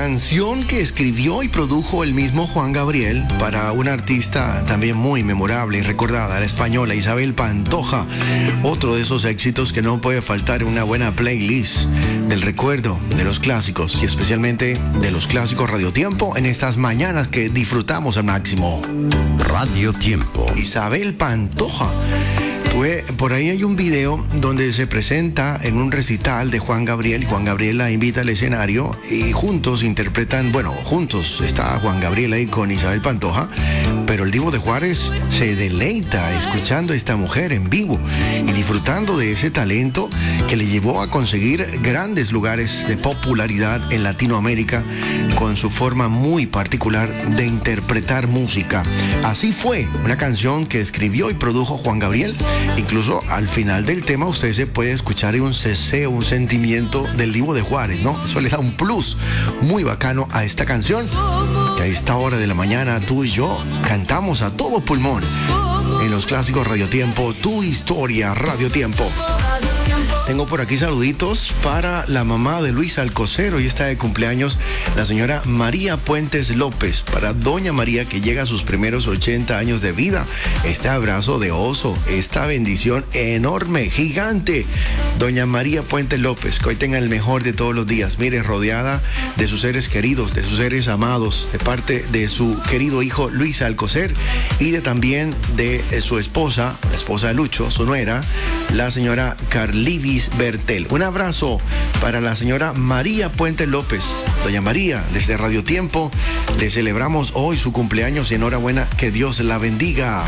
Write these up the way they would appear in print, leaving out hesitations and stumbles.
canción que escribió y produjo el mismo Juan Gabriel para una artista también muy memorable y recordada, la española Isabel Pantoja. Otro de esos éxitos que no puede faltar en una buena playlist del recuerdo de los clásicos y especialmente de los clásicos Radio Tiempo en estas mañanas que disfrutamos al máximo. Radio Tiempo. Isabel Pantoja. Por ahí hay un video donde se presenta en un recital de Juan Gabriel. Juan Gabriel la invita al escenario y juntos interpretan, juntos está Juan Gabriel ahí con Isabel Pantoja, pero el Divo de Juárez se deleita escuchando a esta mujer en vivo y disfrutando de ese talento que le llevó a conseguir grandes lugares de popularidad en Latinoamérica con su forma muy particular de interpretar música. Así fue, una canción que escribió y produjo Juan Gabriel. Incluso al final del tema usted se puede escuchar un ceseo, un sentimiento del Divo de Juárez, ¿no? Eso le da un plus muy bacano a esta canción, que a esta hora de la mañana tú y yo cantamos a todo pulmón en los clásicos Radio Tiempo, Tu Historia Radio Tiempo. Tengo por aquí saluditos para la mamá de Luis Alcocer. Hoy está de cumpleaños la señora María Puentes López. Para doña María, que llega a sus primeros 80 años de vida. Este abrazo de oso, esta bendición enorme, gigante. Doña María Puentes López, que hoy tenga el mejor de todos los días. Mire, rodeada de sus seres queridos, de sus seres amados, de parte de su querido hijo Luis Alcocer y también de su esposa, la esposa de Lucho, su nuera, la señora Carlivis Bertel. Un abrazo para la señora María Puentes López. Doña María, desde Radio Tiempo, le celebramos hoy su cumpleaños y enhorabuena, que Dios la bendiga.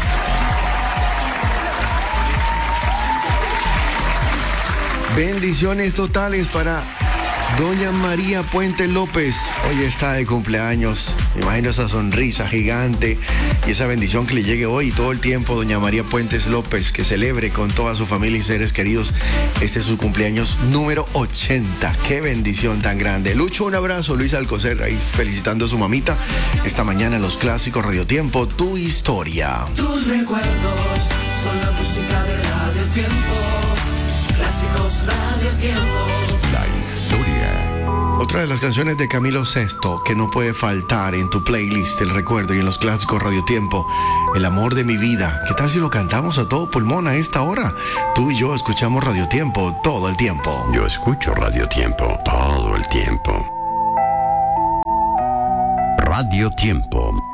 Bendiciones totales para doña María Puentes López. Hoy está de cumpleaños. Me imagino esa sonrisa gigante y esa bendición que le llegue hoy y todo el tiempo, doña María Puentes López, que celebre con toda su familia y seres queridos. Este es su cumpleaños número 80. Qué bendición tan grande. Lucho, un abrazo. Luis Alcocer ahí felicitando a su mamita esta mañana en los clásicos Radio Tiempo, Tu Historia. Tus recuerdos son la música de Radio Tiempo. Clásicos Radio Tiempo. La historia. Otra de las canciones de Camilo Sesto que no puede faltar en tu playlist, el recuerdo y en los clásicos Radio Tiempo, El amor de mi vida. ¿Qué tal si lo cantamos a todo pulmón a esta hora? Tú y yo escuchamos Radio Tiempo todo el tiempo. Yo escucho Radio Tiempo todo el tiempo. Radio Tiempo.